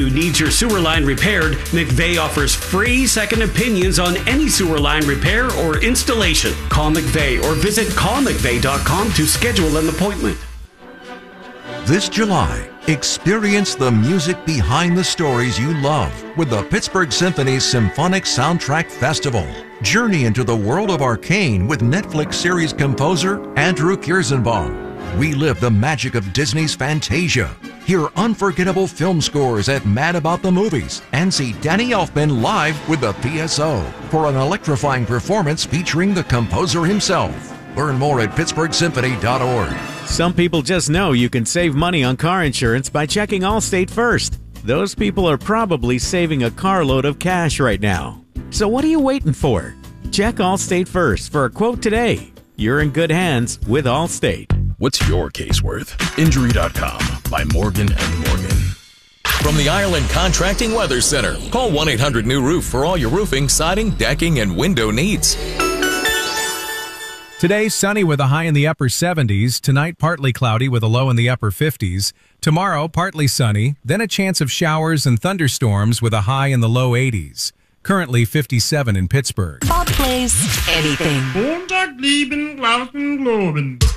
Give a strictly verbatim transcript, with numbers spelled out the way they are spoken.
who needs your sewer line repaired, McVeigh offers free second opinions on any sewer line repair or installation. Call McVeigh or visit call mcveigh dot com to schedule an appointment. This July, experience the music behind the stories you love with the Pittsburgh Symphony's Symphonic Soundtrack Festival. Journey into the world of Arcane with Netflix series composer Andrew Kirzenbaum. Relive the magic of Disney's Fantasia. Hear unforgettable film scores at Mad About the Movies and see Danny Elfman live with the P S O for an electrifying performance featuring the composer himself. Learn more at pittsburgh symphony dot org. Some people just know you can save money on car insurance by checking Allstate first. Those people are probably saving a carload of cash right now. So what are you waiting for? Check Allstate first for a quote today. You're in good hands with Allstate. What's your case worth? Injury dot com by Morgan and Morgan. From the Ireland Contracting Weather Center, call one eight hundred new roof for all your roofing, siding, decking, and window needs. Today, sunny with a high in the upper seventies. Tonight, partly cloudy with a low in the upper fifties. Tomorrow, partly sunny, then a chance of showers and thunderstorms with a high in the low eighties. Currently fifty-seven in Pittsburgh. Bob plays anything. Montag, lieben, glauben, globen.